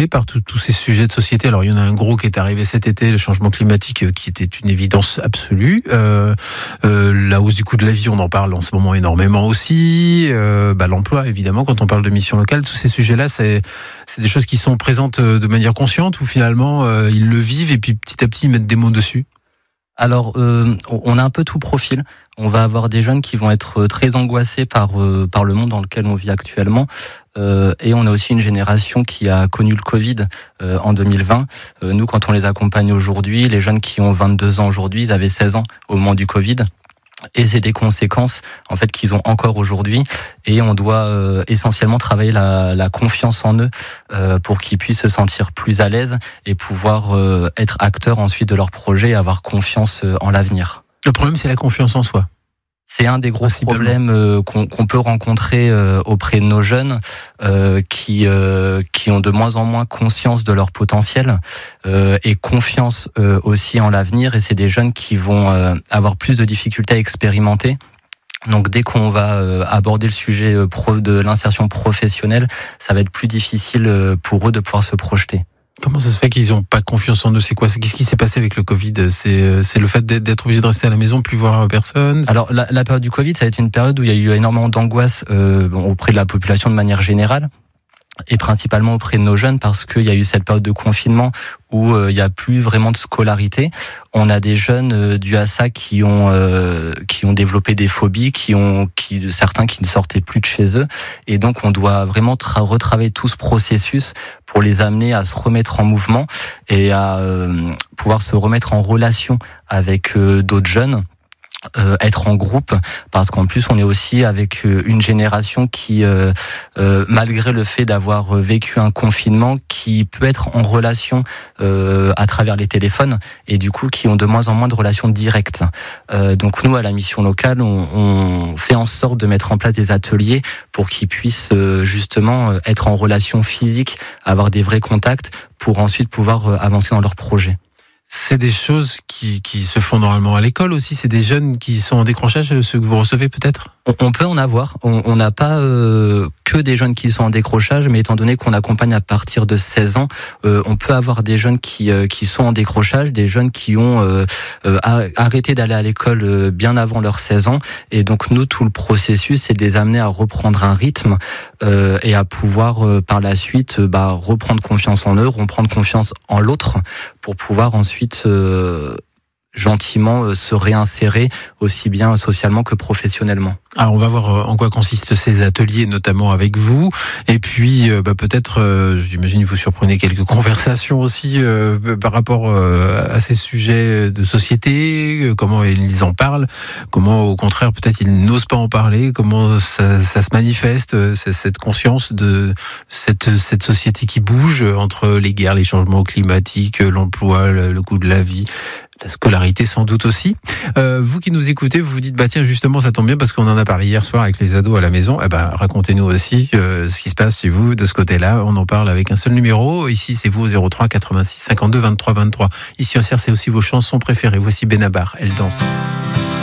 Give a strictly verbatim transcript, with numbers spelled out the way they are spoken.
touchés par tous ces sujets de société. Alors il y en a un gros qui est arrivé cet été, le changement climatique, qui était une évidence absolue. Euh, euh, la hausse du coût de la vie, on en parle en ce moment énormément aussi. Euh, bah, l'emploi, évidemment, quand on parle de mission locale, tous ces sujets-là, c'est, c'est des choses qui sont présentes de manière consciente ou finalement euh, ils le vivent et puis petit à petit ils mettent des mots dessus. Alors, euh, on a un peu tout profil. On va avoir des jeunes qui vont être très angoissés par euh, par le monde dans lequel on vit actuellement, euh, et on a aussi une génération qui a connu le Covid euh, en deux mille vingt. Euh, nous, quand on les accompagne aujourd'hui, les jeunes qui ont vingt-deux ans aujourd'hui, ils avaient seize ans au moment du Covid. Et c'est des conséquences en fait qu'ils ont encore aujourd'hui, et on doit euh, essentiellement travailler la, la confiance en eux euh, pour qu'ils puissent se sentir plus à l'aise et pouvoir euh, être acteurs ensuite de leur projet et avoir confiance euh, en l'avenir. Le problème, c'est la confiance en soi. C'est un des gros problèmes euh, qu'on, qu'on peut rencontrer euh, auprès de nos jeunes euh, qui euh, qui ont de moins en moins conscience de leur potentiel euh, et confiance euh, aussi en l'avenir. Et c'est des jeunes qui vont euh, avoir plus de difficultés à expérimenter. Donc dès qu'on va euh, aborder le sujet euh, pro, de l'insertion professionnelle, ça va être plus difficile euh, pour eux de pouvoir se projeter. Comment ça se fait qu'ils n'ont pas confiance en eux ? C'est quoi ? Qu'est-ce qui s'est passé avec le Covid ? C'est, c'est le fait d'être obligé de rester à la maison, plus voir personne ? Alors la, la période du Covid, ça a été une période où il y a eu énormément d'angoisse euh, auprès de la population de manière générale, et principalement auprès de nos jeunes, parce qu'il y a eu cette période de confinement où euh, il n'y a plus vraiment de scolarité. On a des jeunes euh, dus à ça qui ont euh, qui ont développé des phobies, qui ont qui certains qui ne sortaient plus de chez eux, et donc on doit vraiment tra- retravailler tout ce processus pour les amener à se remettre en mouvement et à euh, pouvoir se remettre en relation avec euh, d'autres jeunes. Euh, être en groupe, parce qu'en plus on est aussi avec euh, une génération qui euh, euh, malgré le fait d'avoir vécu un confinement, qui peut être en relation euh, à travers les téléphones, et du coup qui ont de moins en moins de relations directes. Euh, donc nous à la mission locale, on, on fait en sorte de mettre en place des ateliers pour qu'ils puissent euh, justement être en relation physique, avoir des vrais contacts, pour ensuite pouvoir euh, avancer dans leurs projets. C'est des choses qui, qui se font normalement à l'école aussi. C'est des jeunes qui sont en décrochage, ceux que vous recevez peut-être ? On peut en avoir. On n'a pas euh, que des jeunes qui sont en décrochage, mais étant donné qu'on accompagne à partir de seize ans, euh, on peut avoir des jeunes qui euh, qui sont en décrochage, des jeunes qui ont euh, euh, arrêté d'aller à l'école euh, bien avant leurs seize ans. Et donc nous, tout le processus, c'est de les amener à reprendre un rythme euh, et à pouvoir euh, par la suite euh, bah, reprendre confiance en eux, reprendre confiance en l'autre, pour pouvoir ensuite euh, gentiment euh, se réinsérer aussi bien socialement que professionnellement. Alors on va voir en quoi consistent ces ateliers, notamment avec vous, et puis euh, bah, peut-être, euh, j'imagine vous surprenez quelques conversations aussi euh, par rapport euh, à ces sujets de société, euh, comment ils en parlent, comment au contraire peut-être ils n'osent pas en parler, comment ça, ça se manifeste, euh, cette conscience de cette, cette société qui bouge entre les guerres, les changements climatiques, l'emploi, le, le coût de la vie, la scolarité sans doute aussi. Euh, vous qui nous écoutez, vous vous dites bah tiens justement ça tombe bien parce qu'on en a parlé hier soir avec les ados à la maison. Eh ben racontez-nous aussi euh, ce qui se passe chez vous de ce côté-là. On en parle avec un seul numéro. Ici c'est vous au zéro trois quatre-vingt-six cinquante-deux vingt-trois vingt-trois. Ici on sert c'est aussi vos chansons préférées. Voici Benabar, elle danse.